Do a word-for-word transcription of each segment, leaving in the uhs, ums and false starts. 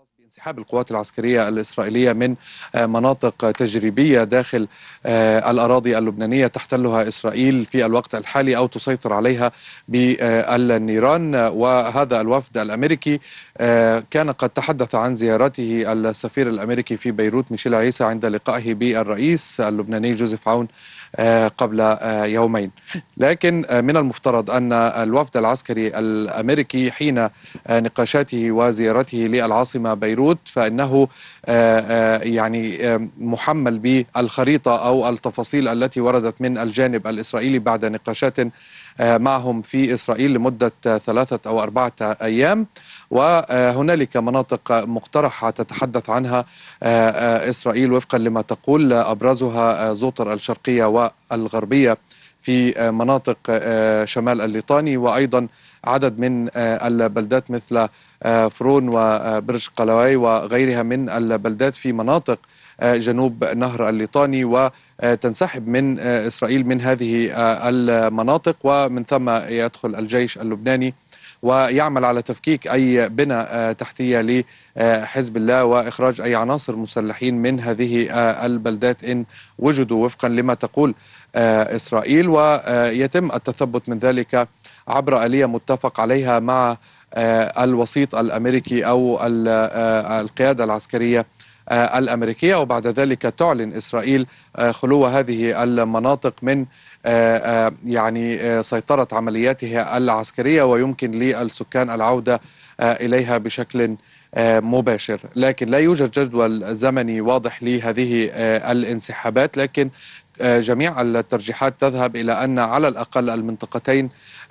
الخاص بانسحاب القوات العسكرية الإسرائيلية من مناطق تجريبية داخل الأراضي اللبنانية تحتلها إسرائيل في الوقت الحالي أو تسيطر عليها بالنيران. وهذا الوفد الأمريكي كان قد تحدث عن زيارته السفير الأمريكي في بيروت ميشيل عيسى عند لقائه بالرئيس اللبناني جوزيف عون قبل يومين. لكن من المفترض أن الوفد العسكري الأمريكي حين نقاشاته وزيارته للعاصمة بيروت فإنه يعني محمل بالخريطة أو التفاصيل التي وردت من الجانب الإسرائيلي بعد نقاشات معهم في إسرائيل لمدة ثلاثة أو أربعة أيام. وهنالك مناطق مقترحة تتحدث عنها إسرائيل وفقا لما تقول، أبرزها زوطر الشرقية والغربية في مناطق شمال الليطاني، وأيضا عدد من البلدات مثل فرون وبرج قلاوي وغيرها من البلدات في مناطق جنوب نهر الليطاني، وتنسحب من إسرائيل من هذه المناطق، ومن ثم يدخل الجيش اللبناني ويعمل على تفكيك أي بنى تحتية لحزب الله وإخراج أي عناصر مسلحين من هذه البلدات إن وجدوا وفقا لما تقول إسرائيل. ويتم التثبت من ذلك عبر آلية متفق عليها مع الوسيط الأمريكي أو القيادة العسكرية الأمريكية، وبعد ذلك تعلن إسرائيل خلو هذه المناطق من يعني سيطرة عملياتها العسكرية، ويمكن للسكان العودة إليها بشكل مباشر. لكن لا يوجد جدول زمني واضح لهذه الانسحابات، لكن جميع الترجيحات تذهب إلى أن على الأقل المنطقتين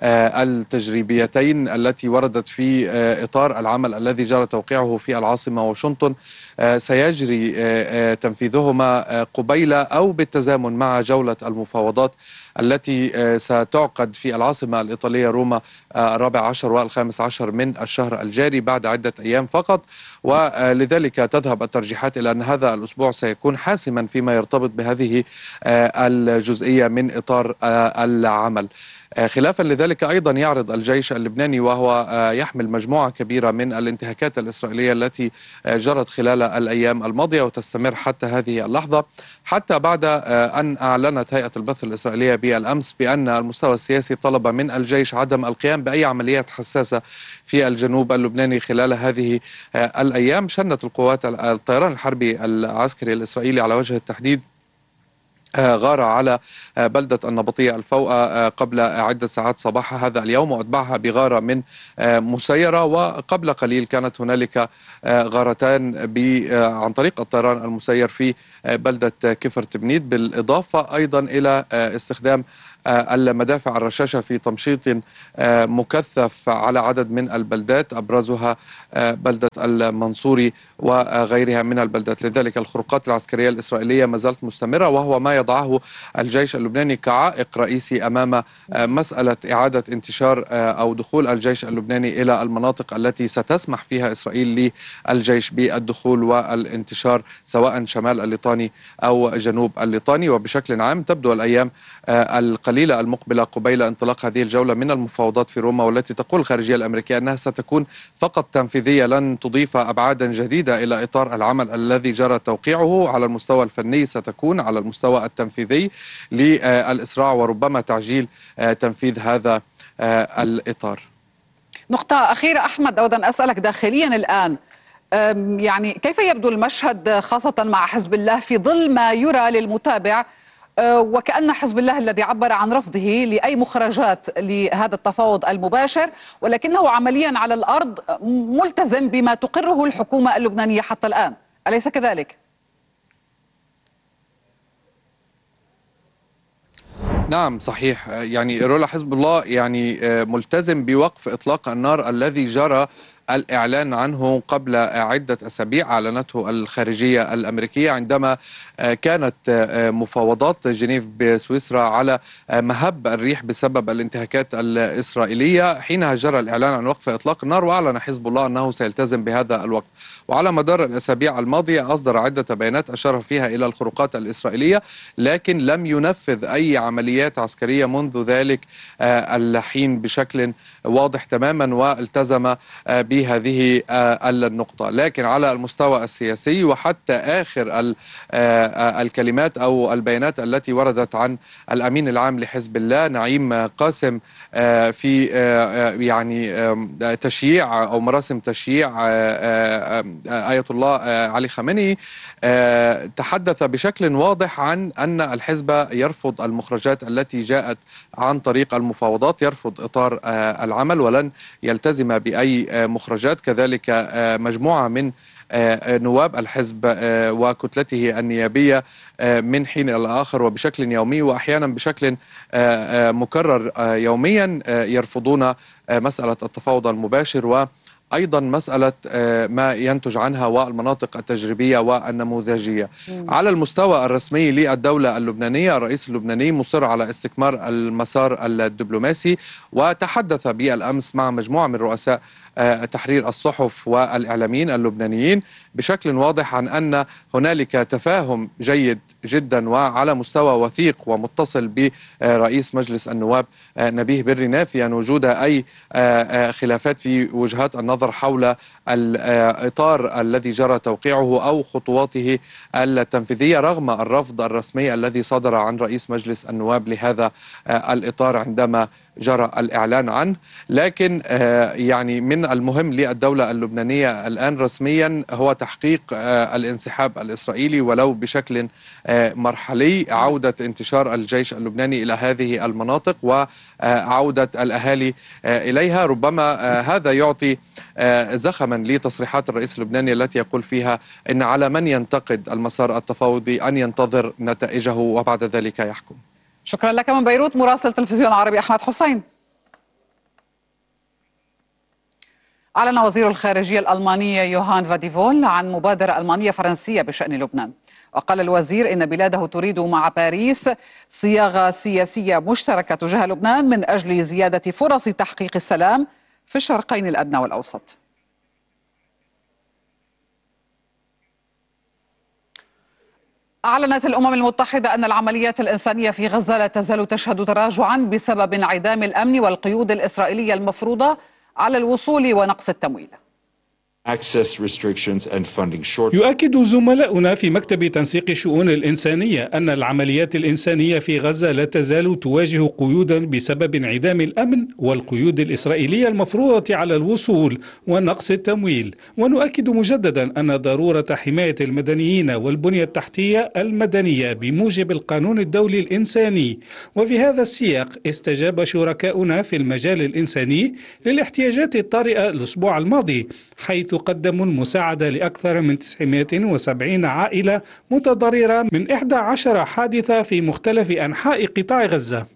التجريبيتين التي وردت في إطار العمل الذي جرى توقيعه في العاصمة واشنطن سيجري تنفيذهما قبيل أو بالتزامن مع جولة المفاوضات التي ستعقد في العاصمة الإيطالية روما الرابع عشر والخامس عشر من الشهر الجاري بعد عدة أيام فقط. ولذلك تذهب الترجيحات إلى أن هذا الأسبوع سيكون حاسما فيما يرتبط بهذه الجزئية من إطار العمل. خلافا لذلك أيضا يعرض الجيش اللبناني وهو يحمل مجموعة كبيرة من الانتهاكات الإسرائيلية التي جرت خلال الأيام الماضية وتستمر حتى هذه اللحظة، حتى بعد أن أعلنت هيئة البث الإسرائيلية بالأمس بأن المستوى السياسي طلب من الجيش عدم القيام بأي عمليات حساسة في الجنوب اللبناني خلال هذه الأيام. شنت القوات الطيران الحربي العسكري الإسرائيلي على وجه التحديد غارة على بلدة النبطية الفوقة قبل عدة ساعات صباح هذا اليوم، وأتبعها بغارة من مسيرة، وقبل قليل كانت هنالك غارتان عن طريق الطيران المسير في بلدة كفر تبنيد، بالإضافة أيضا إلى استخدام المدافع الرشاشة في تمشيط مكثف على عدد من البلدات أبرزها بلدة المنصوري وغيرها من البلدات. لذلك الخروقات العسكرية الإسرائيلية ما زالت مستمرة، وهو ما يضعه الجيش اللبناني كعائق رئيسي أمام مسألة إعادة انتشار أو دخول الجيش اللبناني إلى المناطق التي ستسمح فيها إسرائيل للجيش بالدخول والانتشار سواء شمال الليطاني أو جنوب الليطاني. وبشكل عام تبدو الأيام القليلة المقبلة قبيل انطلاق هذه الجولة من المفاوضات في روما، والتي تقول الخارجية الأمريكية أنها ستكون فقط تنفيذية لن تضيف أبعادا جديدة إلى إطار العمل الذي جرى توقيعه على المستوى الفني، ستكون على المستوى التنفيذي للإسراع وربما تعجيل تنفيذ هذا الإطار. نقطة أخيرة أحمد، أود أن أسألك داخليا الآن، يعني كيف يبدو المشهد خاصة مع حزب الله في ظل ما يرى للمتابع وكأن حزب الله الذي عبر عن رفضه لأي مخرجات لهذا التفاوض المباشر، ولكنه عمليا على الأرض ملتزم بما تقره الحكومة اللبنانية حتى الآن، أليس كذلك؟ نعم صحيح، يعني رولا حزب الله يعني ملتزم بوقف إطلاق النار الذي جرى الإعلان عنه قبل عدة أسابيع أعلنته الخارجية الأمريكية عندما كانت مفاوضات جنيف بسويسرا على مهب الريح بسبب الانتهاكات الإسرائيلية. حينها جرى الإعلان عن وقف إطلاق النار، وأعلن حزب الله أنه سيلتزم بهذا الوقت. وعلى مدار الأسابيع الماضية أصدر عدة بيانات أشار فيها إلى الخروقات الإسرائيلية، لكن لم ينفذ أي عمليات عسكرية منذ ذلك الحين بشكل واضح تماما، والتزم ب بهذه النقطة. لكن على المستوى السياسي وحتى آخر الكلمات أو البيانات التي وردت عن الأمين العام لحزب الله نعيم قاسم في يعني تشييع أو مراسم تشييع آية الله علي خامنئي، تحدث بشكل واضح عن أن الحزب يرفض المخرجات التي جاءت عن طريق المفاوضات، يرفض إطار العمل ولن يلتزم بأي مخرجات. كذلك مجموعة من نواب الحزب وكتلته النيابية من حين إلى آخر وبشكل يومي وأحيانا بشكل مكرر يوميا يرفضون مسألة التفاوض المباشر و أيضا مسألة ما ينتج عنها والمناطق التجريبية والنموذجية. م. على المستوى الرسمي للدولة اللبنانية الرئيس اللبناني مصر على استكمال المسار الدبلوماسي، وتحدث بالأمس مع مجموعة من رؤساء تحرير الصحف والإعلاميين اللبنانيين بشكل واضح عن أن هنالك تفاهم جيد جدا وعلى مستوى وثيق ومتصل برئيس مجلس النواب نبيه بري، نافيا وجود أي خلافات في وجهات النظر حول الإطار الذي جرى توقيعه أو خطواته التنفيذية، رغم الرفض الرسمي الذي صدر عن رئيس مجلس النواب لهذا الإطار عندما جرى الإعلان عنه. لكن يعني من المهم للدولة اللبنانية الآن رسميا هو تحقيق الانسحاب الإسرائيلي ولو بشكل مرحلي، عودة انتشار الجيش اللبناني إلى هذه المناطق وعودة الأهالي إليها. ربما هذا يعطي زخما لتصريحات الرئيس اللبناني التي يقول فيها إن على من ينتقد المسار التفاوضي أن ينتظر نتائجه وبعد ذلك يحكم. شكرا لك من بيروت مراسل تلفزيون عربي أحمد حسين. أعلن وزير الخارجية الألماني يوهان فاديفول عن مبادرة ألمانية فرنسية بشأن لبنان، وقال الوزير إن بلاده تريد مع باريس صياغة سياسية مشتركة تجاه لبنان من أجل زيادة فرص تحقيق السلام في الشرقين الأدنى والأوسط. أعلنت الأمم المتحدة أن العمليات الإنسانية في غزة لا تزال تشهد تراجعا بسبب انعدام الأمن والقيود الإسرائيلية المفروضة على الوصول ونقص التمويل. يؤكد زملاؤنا في مكتب تنسيق الشؤون الإنسانية أن العمليات الإنسانية في غزة لا تزال تواجه قيودا بسبب انعدام الأمن والقيود الإسرائيلية المفروضة على الوصول ونقص التمويل، ونؤكد مجددا أن ضرورة حماية المدنيين والبنية التحتية المدنية بموجب القانون الدولي الإنساني. وفي هذا السياق استجاب شركاؤنا في المجال الإنساني للاحتياجات الطارئة الأسبوع الماضي، حيث قدموا المساعدة لأكثر من تسعمائة وسبعين عائلة متضررة من إحدى عشرة حادثة في مختلف أنحاء قطاع غزة.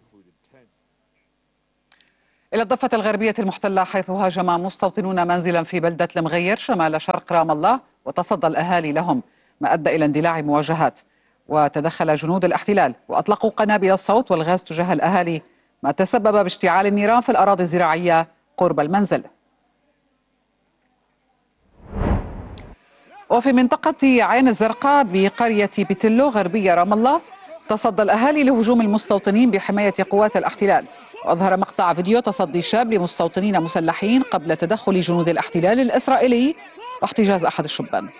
إلى الضفة الغربية المحتلة، حيث هاجم مستوطنون منزلا في بلدة المغير شمال شرق رام الله وتصدى الأهالي لهم، ما أدى إلى اندلاع مواجهات، وتدخل جنود الاحتلال وأطلقوا قنابل الصوت والغاز تجاه الأهالي، ما تسبب باشتعال النيران في الأراضي الزراعية قرب المنزل. وفي منطقة عين الزرقاء بقرية بيتلو غربية رام الله، تصدى الأهالي لهجوم المستوطنين بحماية قوات الاحتلال، وأظهر مقطع فيديو تصدي شاب لمستوطنين مسلحين قبل تدخل جنود الاحتلال الإسرائيلي واحتجاز أحد الشبان.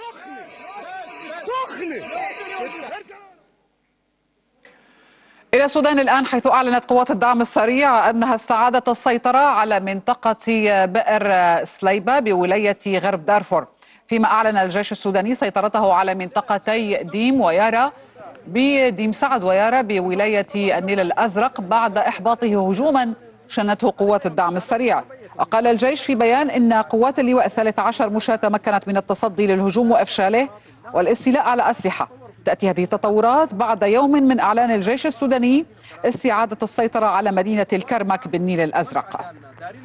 إلى السودان الآن، حيث أعلنت قوات الدعم السريع أنها استعادت السيطرة على منطقة بئر سليبة بولاية غرب دارفور، فيما أعلن الجيش السوداني سيطرته على منطقتي ديم ويارا بديم سعد ويارا بولاية النيل الأزرق بعد إحباطه هجوما شنته قوات الدعم السريع. وقال الجيش في بيان إن قوات اللواء الثالث عشر مشاة تمكنت من التصدي للهجوم وإفشاله والاستيلاء على أسلحة. تأتي هذه التطورات بعد يوم من إعلان الجيش السوداني استعادة السيطرة على مدينة الكرمك بالنيل الأزرق.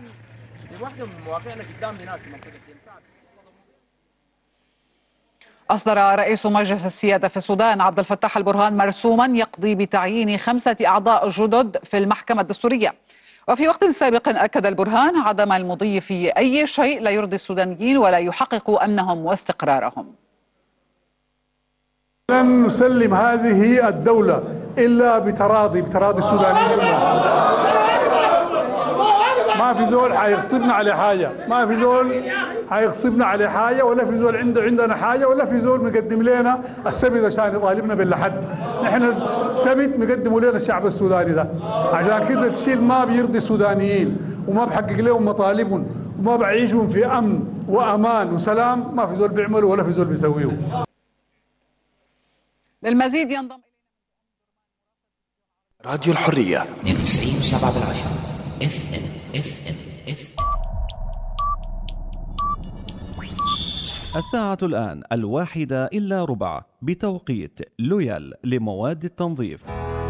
أصدر رئيس مجلس السيادة في السودان عبد الفتاح البرهان مرسوما يقضي بتعيين خمسة أعضاء جدد في المحكمة الدستورية. وفي وقت سابق أكد البرهان عدم المضي في أي شيء لا يرضي السودانيين ولا يحقق أمنهم واستقرارهم. لن نسلم هذه الدولة إلا بتراضي بتراضي السودانيين. ما ما في زول حيغصبنا على حاجة، ما في زول حيغصبنا على حاجة، ولا في زول عنده عندنا حاجة، ولا في زول مقدم لنا السبت عشان يطالبنا باللحد. نحن السبت مقدموا لنا الشعب السوداني ده، عشان كده الشيء ما بيرضي السودانيين وما بحقق لهم مطالبهم وما بعيشهم في أمن وأمان وسلام، ما في زول بيعملوا ولا في زول بيسويه. للمزيد ينضم راديو الحرية اثنين وتسعين وسبعة بالعشرة اف ام اف ام اف ام. الساعة الآن الواحدة إلا ربع بتوقيت لويال لمواد التنظيف.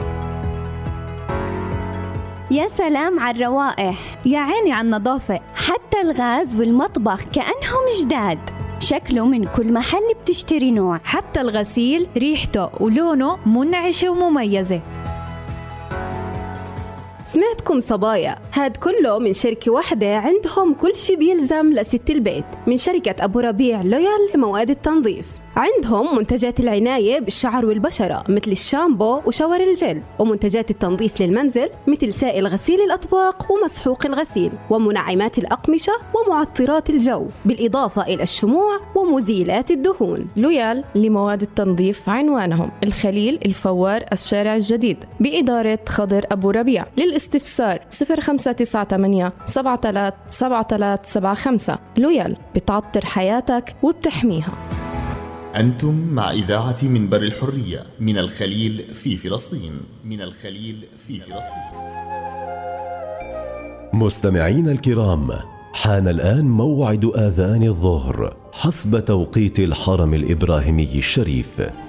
يا سلام على الروائح، يا عيني على النظافة، حتى الغاز والمطبخ كأنهم جداد. شكله من كل محل بتشتري نوع، حتى الغسيل ريحته ولونه منعشة ومميزة. سمعتكم صبايا، هاد كله من شركة واحدة عندهم كل شي بيلزم لست البيت، من شركة أبو ربيع لويال لمواد التنظيف. عندهم منتجات العناية بالشعر والبشرة مثل الشامبو وشاور الجل، ومنتجات التنظيف للمنزل مثل سائل غسيل الأطباق ومسحوق الغسيل، ومنعمات الأقمشة ومعطرات الجو، بالإضافة إلى الشموع ومزيلات الدهون. لويال لمواد التنظيف عنوانهم الخليل الفوار الشارع الجديد بإدارة خضر أبو ربيع. للاستفسار صفر خمسة تسعة ثمانية سبعة ثلاثة سبعة ثلاثة سبعة خمسة. لويال بتعطر حياتك وبتحميها. أنتم مع إذاعة منبر الحرية من الخليل في فلسطين، من الخليل في فلسطين. مستمعين الكرام، حان الآن موعد آذان الظهر حسب توقيت الحرم الإبراهيمي الشريف.